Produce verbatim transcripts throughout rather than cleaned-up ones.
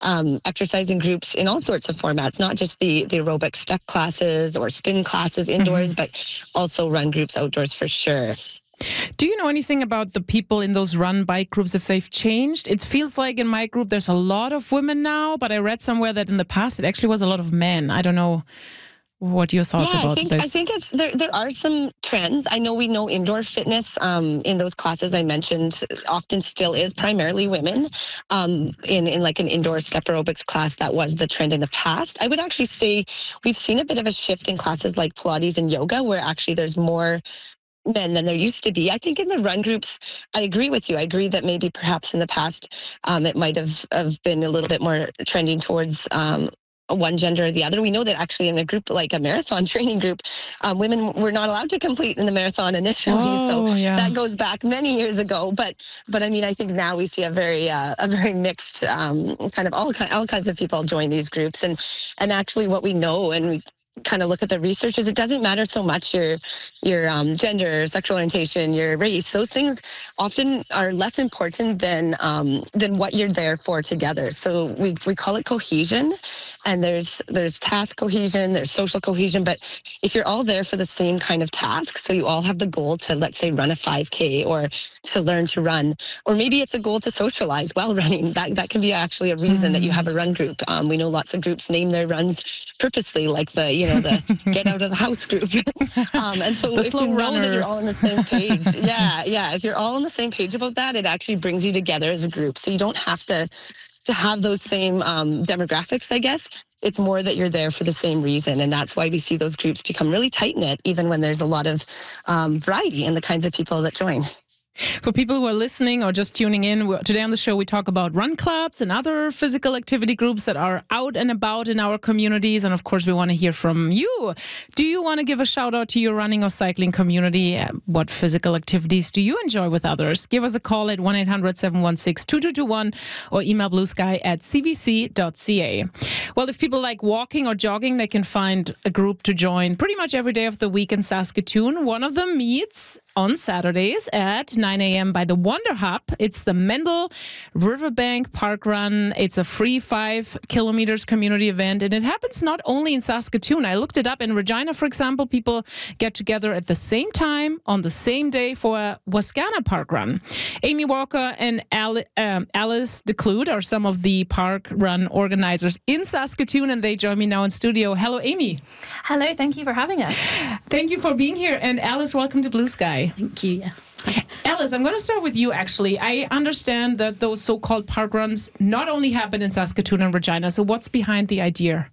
um, exercising groups in all sorts of formats, not just the, the aerobic step classes or spin classes indoors, mm-hmm. but also run groups outdoors for sure. Do you know anything about the people in those run bike groups, if they've changed? It feels like in my group there's a lot of women now, but I read somewhere that in the past it actually was a lot of men. I don't know what your thoughts yeah, about I think, this. I think it's there. There are some trends. I know we know indoor fitness um, in those classes I mentioned often still is primarily women. Um, in in like an indoor step aerobics class, that was the trend in the past. I would actually say we've seen a bit of a shift in classes like Pilates and yoga, where actually there's more men than there used to be. I think in the run groups, I agree with you. I agree that maybe perhaps in the past um, it might have, have been a little bit more trending towards um, one gender or the other. We know that actually in a group like a marathon training group, um, women were not allowed to complete in the marathon initially. Oh, so yeah. that goes back many years ago. But but I mean, I think now we see a very uh, a very mixed um, kind of all all kinds of people join these groups. And and actually what we know and we kind of look at the research is it doesn't matter so much your your um, gender, sexual orientation, your race. Those things often are less important than um, than what you're there for together. So we we call it cohesion, and there's there's task cohesion, there's social cohesion. But if you're all there for the same kind of task, so you all have the goal to, let's say, run a five K or to learn to run, or maybe it's a goal to socialize while running. That that can be actually a reason mm. that you have a run group. Um, we know lots of groups name their runs purposely, like the you know the get out of the house group. um, and so the if slow you know runners. that you're all on the same page, yeah, yeah, if you're all on the same page about that, it actually brings you together as a group. So you don't have to to have those same um, demographics, I guess. It's more that you're there for the same reason. And that's why we see those groups become really tight-knit, even when there's a lot of um, variety in the kinds of people that join. For people who are listening or just tuning in, today on the show we talk about run clubs and other physical activity groups that are out and about in our communities. And of course, we want to hear from you. Do you want to give a shout out to your running or cycling community? What physical activities do you enjoy with others? Give us a call at one eight hundred seven one six two two two one or email bluesky at c v c dot c a. Well, if people like walking or jogging, they can find a group to join pretty much every day of the week in Saskatoon. One of them meets on Saturdays at nine a.m. by the Wonder Hub. It's the Mendel Riverbank Park Run. It's a free five kilometers community event, and it happens not only in Saskatoon. I looked it up. In Regina, for example, people get together at the same time on the same day for a Wascana Park Run. Amy Walker and Ali, um, Alice DeClude are some of the Park Run organizers in Saskatoon, and they join me now in studio. Hello, Amy. Hello, thank you for having us. Thank you for being here. And Alice, welcome to Blue Sky. Thank you. Yeah. Alice, I'm going to start with you, actually. I understand that those so-called park runs not only happen in Saskatoon and Regina. So what's behind the idea?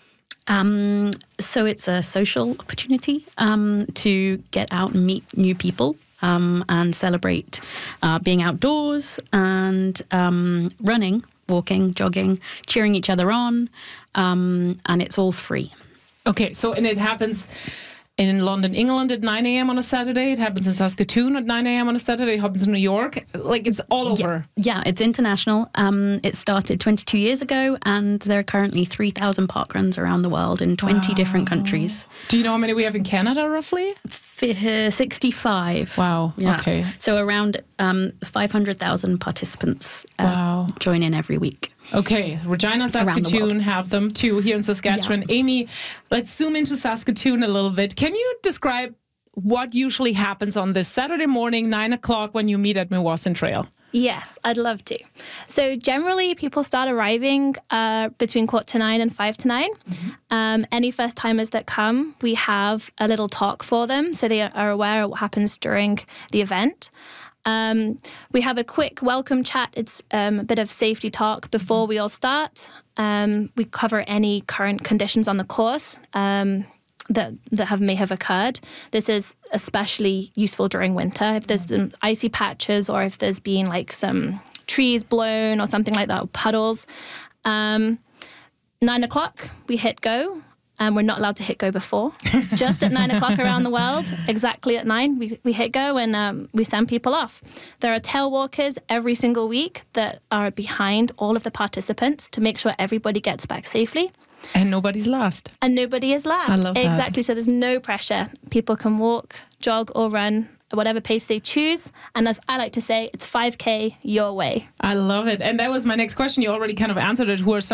Um, so it's a social opportunity um, to get out and meet new people um, and celebrate uh, being outdoors and um, running, walking, jogging, cheering each other on. Um, and it's all free. Okay, so and it happens in London, England at nine a.m. on a Saturday. It happens in Saskatoon at nine a.m. on a Saturday. It happens in New York. Like, it's all over. Yeah, yeah, it's international. Um, it started twenty-two years ago, and there are currently three thousand park runs around the world in twenty wow. different countries. Do you know how many we have in Canada, roughly? F- sixty-five. Wow, yeah. Okay. So around um, five hundred thousand participants uh, wow. join in every week. Okay, Regina, Saskatoon have them too here in Saskatchewan. Yeah. Amy, let's zoom into Saskatoon a little bit. Can you describe what usually happens on this Saturday morning, nine o'clock, when you meet at Meewasin Trail? Yes, I'd love to. So generally, people start arriving uh, between quarter to nine and five to nine. Mm-hmm. Um, any first timers that come, we have a little talk for them so they are aware of what happens during the event. Um, we have a quick welcome chat. It's um, a bit of safety talk before we all start. Um, we cover any current conditions on the course um, that that have may have occurred. This is especially useful during winter. If there's some icy patches or if there's been like some trees blown or something like that, or puddles. Um, nine o'clock, we hit go. And we're not allowed to hit go before. Just at nine o'clock around the world, exactly at nine, we, we hit go and um, we send people off. There are tail walkers every single week that are behind all of the participants to make sure everybody gets back safely. And nobody's last. And nobody is last. I love that. Exactly. So there's no pressure. People can walk, jog, or run at whatever pace they choose. And as I like to say, it's five K your way. I love it. And that was my next question. You already kind of answered it. Who are some